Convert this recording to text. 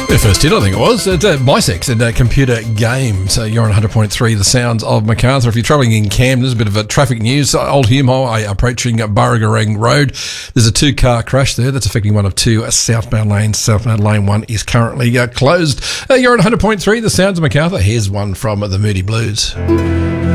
Their first hit, I think it was. It's MySex and Computer Games. You're on 100.3, the sounds of Macarthur. If you're travelling in Camden, there's a bit of traffic news. Old Hume Highway approaching Burragarang Road. There's a two-car crash there that's affecting one of two southbound lanes. Southbound lane 1 is currently closed. You're on 100.3, the sounds of Macarthur. Here's one from the Moody Blues.